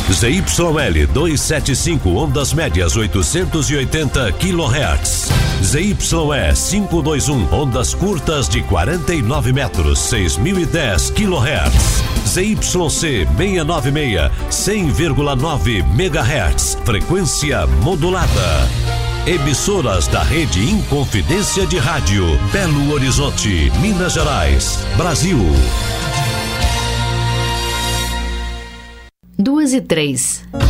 ZYL 275 ondas médias 880 kHz. ZYE 521 ondas curtas de 49 metros 6010 kHz. ZYC 696 100,9 MHz. Frequência modulada. Emissoras da Rede Inconfidência de Rádio, Belo Horizonte, Minas Gerais, Brasil. 2:03.